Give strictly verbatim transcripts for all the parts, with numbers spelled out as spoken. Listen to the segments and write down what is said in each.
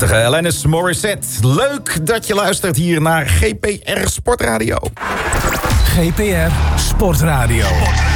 Prachtige Alanis Morissette. Leuk dat je luistert hier naar G P R Sportradio. G P R Sportradio.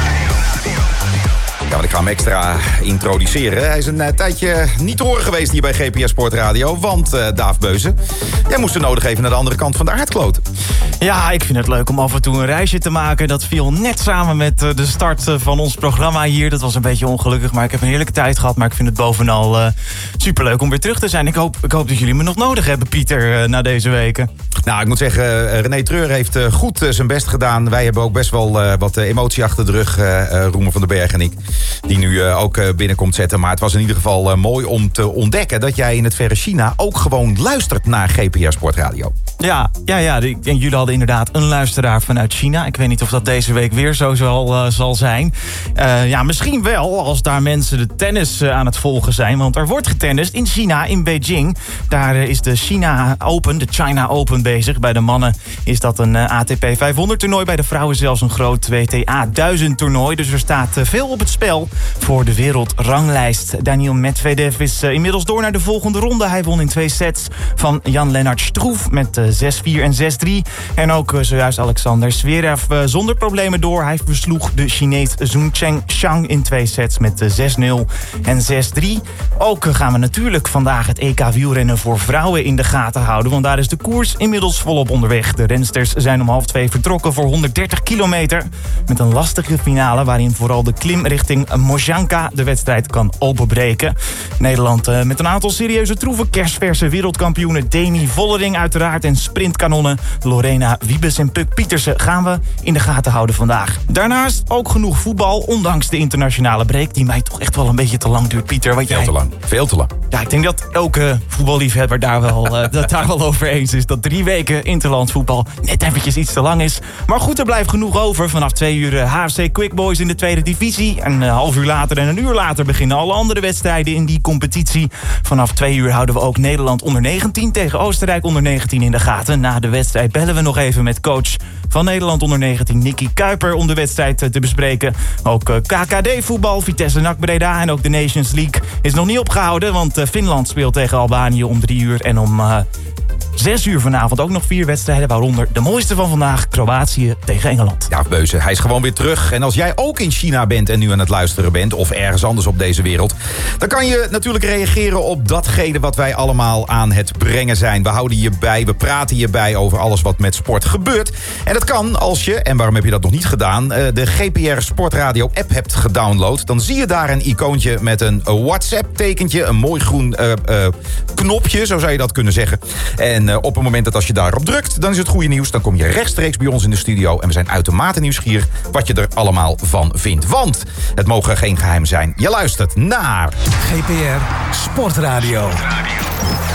Ja, want ik ga hem extra introduceren. Hij is een uh, tijdje niet te horen geweest hier bij G P R Sportradio. Want, uh, Daaf Beuzen, jij moest er nodig even naar de andere kant van de aardkloot. Ja, ik vind het leuk om af en toe een reisje te maken. Dat viel net samen met uh, de start uh, van ons programma hier. Dat was een beetje ongelukkig, maar ik heb een heerlijke tijd gehad. Maar ik vind het bovenal uh, superleuk om weer terug te zijn. Ik hoop, ik hoop dat jullie me nog nodig hebben, Pieter, uh, na deze weken. Nou, ik moet zeggen, uh, René Treur heeft uh, goed uh, zijn best gedaan. Wij hebben ook best wel uh, wat uh, emotie achter de rug, uh, uh, Roemer van den Berg en ik. Die nu uh, ook uh, binnenkomt zetten. Maar het was in ieder geval uh, mooi om te ontdekken dat jij in het verre China ook gewoon luistert naar G P R Sportradio. Ja, ja, ja. En jullie hadden inderdaad een luisteraar vanuit China. Ik weet niet of dat deze week weer zo zal, uh, zal zijn. Uh, ja, misschien wel als daar mensen de tennis uh, aan het volgen zijn. Want er wordt getennist in China, in Beijing. Daar uh, is de China Open, de China Open bezig. Bij de mannen is dat een uh, A T P vijfhonderd toernooi. Bij de vrouwen zelfs een groot W T A duizend toernooi. Dus er staat uh, veel op het spel voor de wereldranglijst. Daniil Medvedev is uh, inmiddels door naar de volgende ronde. Hij won in twee sets van Jan-Lennart Struff met uh, zes vier en zes drie. En ook uh, zojuist Alexander Zverev uh, zonder problemen door. Hij versloeg de Chinees Zhongcheng Shang in twee sets met uh, zes nul en zes drie. Ook uh, gaan we natuurlijk vandaag het E K wielrennen voor vrouwen in de gaten houden. Want daar is de koers inmiddels volop onderweg. De rensters zijn om half twee vertrokken voor honderddertig kilometer. Met een lastige finale waarin vooral de klim richting Mojanka de wedstrijd kan openbreken. Nederland uh, met een aantal serieuze troeven. Kersverse wereldkampioenen Demi Vollering uiteraard. En sprintkanonnen Lorena Wiebes en Puk Pietersen gaan we in de gaten houden vandaag. Daarnaast ook genoeg voetbal, ondanks de internationale break. Die mij toch echt wel een beetje te lang duurt, Pieter. Wat Veel jij... te lang. Veel te lang. Ja, ik denk dat elke voetballiefhebber daar wel, uh, dat daar wel over eens is. Dat drie weken interlandvoetbal net eventjes iets te lang is. Maar goed, er blijft genoeg over. Vanaf twee uur uh, H F C Quick Boys in de tweede divisie. En een half uur later en een uur later beginnen alle andere wedstrijden in die competitie. Vanaf twee uur houden we ook Nederland onder negentien tegen Oostenrijk onder negentien in de gaten. Na de wedstrijd bellen we nog even met coach van Nederland onder negentien, Nicky Kuiper, om de wedstrijd te bespreken. Ook uh, K K D-voetbal, Vitesse N A C Breda en ook de Nations League is nog niet opgehouden. Want uh, Finland speelt tegen Albanië om drie uur en om... Uh, Zes uur vanavond ook nog vier wedstrijden, waaronder de mooiste van vandaag, Kroatië tegen Engeland. Ja, Beuzen, hij is gewoon weer terug. En als jij ook in China bent en nu aan het luisteren bent, of ergens anders op deze wereld, dan kan je natuurlijk reageren op datgene wat wij allemaal aan het brengen zijn. We houden je bij, we praten je bij over alles wat met sport gebeurt. En dat kan als je, en waarom heb je dat nog niet gedaan, de G P R Sportradio app hebt gedownload. Dan zie je daar een icoontje met een WhatsApp-tekentje, een mooi groen uh, uh, knopje, zo zou je dat kunnen zeggen. En uh, op het moment dat als je daarop drukt, dan is het goede nieuws. Dan kom je rechtstreeks bij ons in de studio. En we zijn uitermate nieuwsgierig wat je er allemaal van vindt. Want het mogen geen geheim zijn. Je luistert naar G P R Sportradio.